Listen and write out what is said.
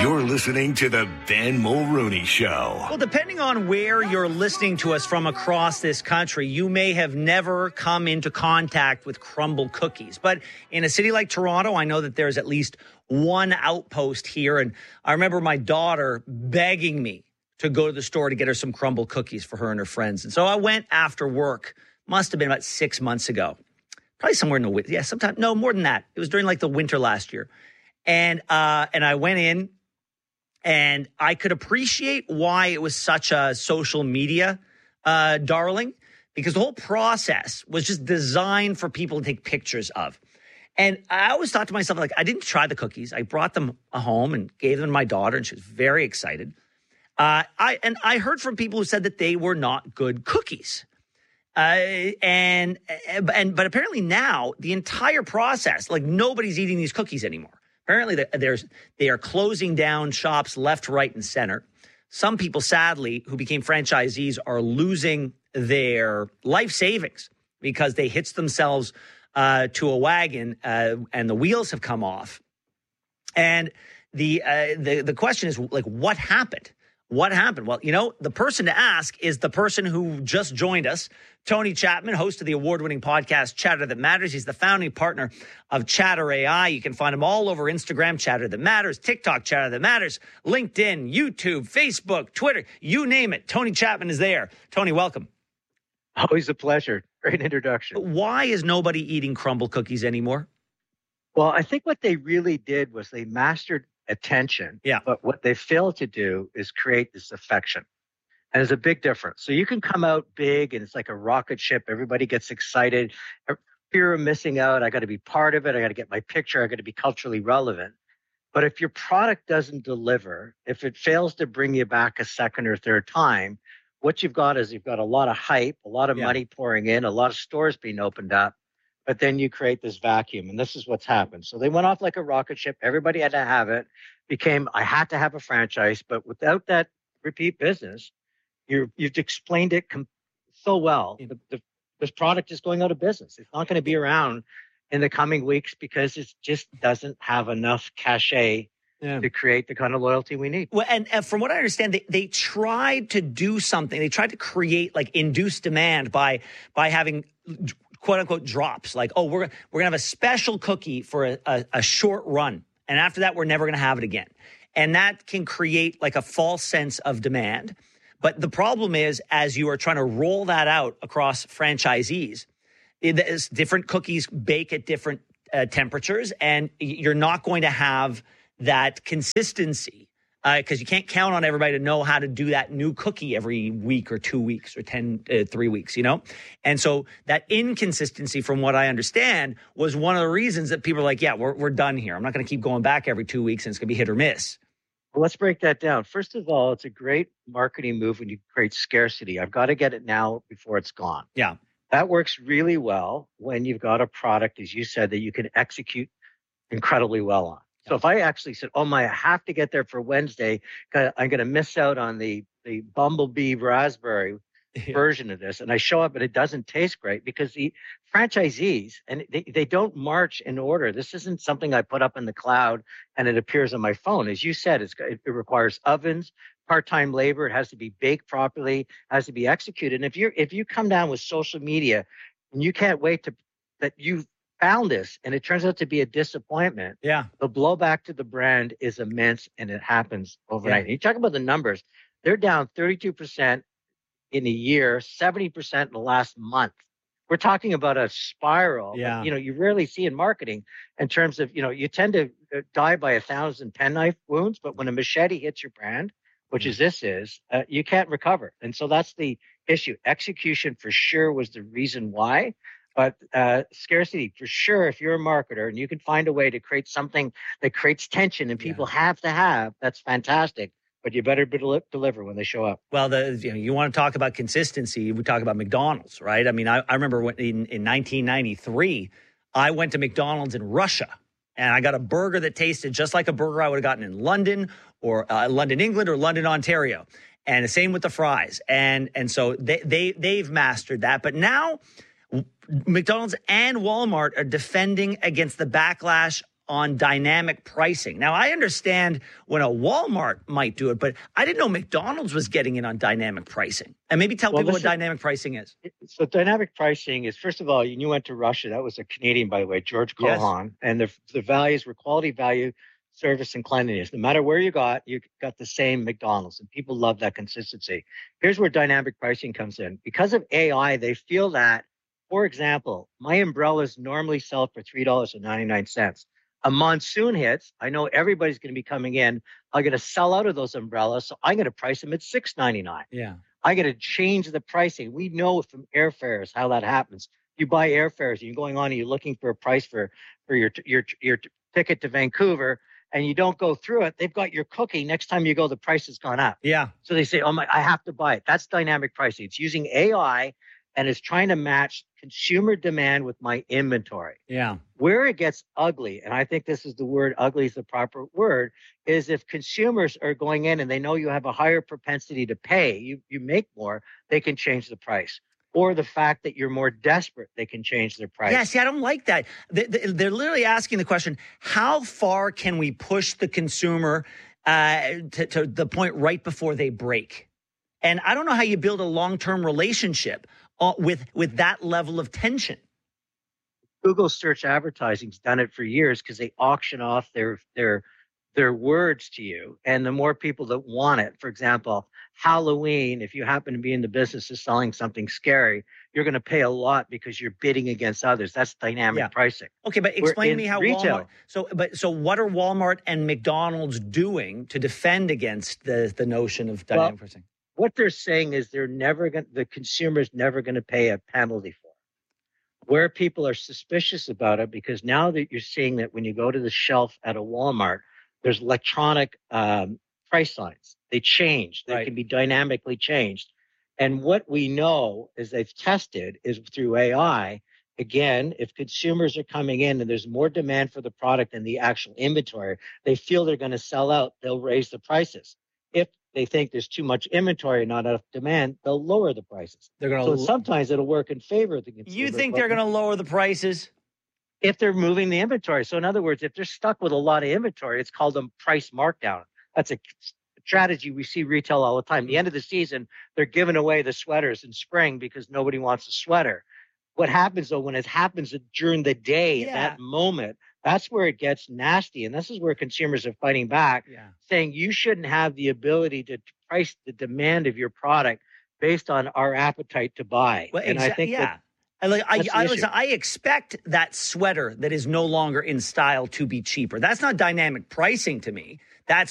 You're listening to the Ben Mulrooney Show. Well, depending on where you're listening to us from across this country, you may have never come into contact with crumble cookies. But in a city like Toronto, I know that there's at least one outpost here. And I remember my daughter begging me to go to the store to get her some crumble cookies for her and her friends. And so I went after work. Must have been about 6 months ago. Probably somewhere in the winter. Yeah, sometime. No, more than that. It was during like the winter last year. And I went in. And I could appreciate why it was such a social media darling, because the whole process was just designed for people to take pictures of. And I always thought to myself, like, I didn't try the cookies. I brought them home and gave them to my daughter, and she was very excited. I heard from people who said that they were not good cookies. But apparently now the entire process, like, nobody's eating these cookies anymore. Apparently, they are closing down shops left, right, and center. Some people, sadly, who became franchisees are losing their life savings because they hitched themselves to a wagon and the wheels have come off. And the question is, like, what happened? What happened? Well, the person to ask is the person who just joined us, Tony Chapman, host of the award-winning podcast Chatter That Matters. He's the founding partner of Chatter AI. You can find him all over Instagram, Chatter That Matters, TikTok, Chatter That Matters, LinkedIn, YouTube, Facebook, Twitter, you name it. Tony Chapman is there. Tony, welcome. Always a pleasure. Great introduction. Why is nobody eating crumble cookies anymore? Well, I think what they really did was they mastered attention. Yeah. But what they failed to do is create this affection. And there's a big difference. So you can come out big and it's like a rocket ship. Everybody gets excited. Fear of missing out. I got to be part of it. I got to get my picture. I got to be culturally relevant. But if your product doesn't deliver, if it fails to bring you back a second or third time, what you've got is you've got a lot of hype, a lot of money pouring in, a lot of stores being opened up. But then you create this vacuum, and this is what's happened. So they went off like a rocket ship. Everybody had to have it. I had to have a franchise. But without that repeat business, you've explained it so well. This product is going out of business. It's not going to be around in the coming weeks because it just doesn't have enough cachet to create the kind of loyalty we need. Well, and from what I understand, they tried to do something. They tried to create, like, induced demand by having quote unquote drops, like, oh, we're gonna have a special cookie for a short run, and after that we're never gonna have it again. And that can create like a false sense of demand. But the problem is, as you are trying to roll that out across franchisees, different cookies bake at different temperatures, and you're not going to have that consistency because you can't count on everybody to know how to do that new cookie every week or 2 weeks or 3 weeks, And so that inconsistency, from what I understand, was one of the reasons that people are like, yeah, we're done here. I'm not going to keep going back every 2 weeks, and it's going to be hit or miss. Well, let's break that down. First of all, it's a great marketing move when you create scarcity. I've got to get it now before it's gone. Yeah. That works really well when you've got a product, as you said, that you can execute incredibly well on. So if I actually said, oh my, I have to get there for Wednesday, I'm going to miss out on the bumblebee raspberry version of this. And I show up and it doesn't taste great because the franchisees, and they don't march in order. This isn't something I put up in the cloud and it appears on my phone. As you said, it requires ovens, part-time labor. It has to be baked properly, has to be executed. And if you come down with social media and you can't wait that you found this and it turns out to be a disappointment, the blowback to the brand is immense and it happens overnight. You talk about the numbers, they're down 32% in a year, 70% in the last month. We're talking about a spiral that, you rarely see in marketing in terms of, you tend to die by 1,000 penknife wounds, but when a machete hits your brand, which you can't recover. And so that's the issue. Execution for sure was the reason why. But scarcity, for sure, if you're a marketer and you can find a way to create something that creates tension and people have to have, that's fantastic. But you better deliver when they show up. Well, you want to talk about consistency, we talk about McDonald's, right? I mean, I remember in 1993, I went to McDonald's in Russia, and I got a burger that tasted just like a burger I would have gotten in London or London, England, or London, Ontario. And the same with the fries. And so they've mastered that. But now McDonald's and Walmart are defending against the backlash on dynamic pricing. Now, I understand when a Walmart might do it, but I didn't know McDonald's was getting in on dynamic pricing. And maybe tell people what dynamic pricing is. So dynamic pricing is, first of all, you went to Russia. That was a Canadian, by the way, George Kohan. Yes. And the values were quality, value, service, and cleanliness. No matter where you got the same McDonald's. And people love that consistency. Here's where dynamic pricing comes in. Because of AI, they feel that, for example, my umbrellas normally sell for $3.99. A monsoon hits. I know everybody's going to be coming in. I'm going to sell out of those umbrellas. So I'm going to price them at $6.99. Yeah. I'm going to change the pricing. We know from airfares how that happens. You buy airfares, and you're going on and you're looking for a price for your ticket to Vancouver, and you don't go through it. They've got your cookie. Next time you go, the price has gone up. Yeah. So they say, oh my, I have to buy it. That's dynamic pricing. It's using AI and it's trying to match consumer demand with my inventory. Yeah. Where it gets ugly, and I think this is the word, ugly is the proper word, is if consumers are going in and they know you have a higher propensity to pay, you make more, they can change the price. Or the fact that you're more desperate, they can change their price. Yeah, see, I don't like that. They're literally asking the question, how far can we push the consumer to the point right before they break? And I don't know how you build a long-term relationship with that level of tension. Google search advertising's done it for years because they auction off their words to you. And the more people that want it, for example, Halloween, if you happen to be in the business of selling something scary, you're going to pay a lot because you're bidding against others. That's dynamic pricing. Okay, but explain to me how retail. Walmart. So what are Walmart and McDonald's doing to defend against the notion of dynamic pricing? What they're saying is the consumer's never going to pay a penalty for it. Where people are suspicious about it, because now that you're seeing that when you go to the shelf at a Walmart, there's electronic price signs. They change. They can be dynamically changed. And what we know is they've tested is through AI. Again, if consumers are coming in and there's more demand for the product than the actual inventory, they feel they're going to sell out, they'll raise the prices. If they think there's too much inventory, not enough demand, they'll lower the prices. So sometimes it'll work in favor of the consumer. You think they're going to lower the prices? If they're moving the inventory. So in other words, if they're stuck with a lot of inventory, it's called a price markdown. That's a strategy we see retail all the time. At the end of the season, they're giving away the sweaters in spring because nobody wants a sweater. What happens though, when it happens during the day, at that moment, that's where it gets nasty. And this is where consumers are fighting back, saying you shouldn't have the ability to price the demand of your product based on our appetite to buy. Well, and I think I expect that sweater that is no longer in style to be cheaper. That's not dynamic pricing to me. That's